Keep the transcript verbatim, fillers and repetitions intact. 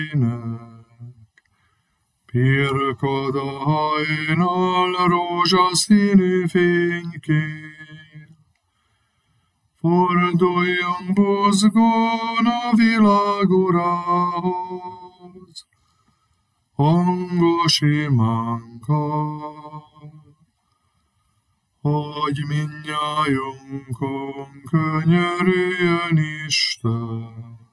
Pirkad a hajnal rózsaszínű fénykér, forduljon buzgón a világ urához, hangos imánkkal, hogy mindnyájunkon könyörüljön Isten.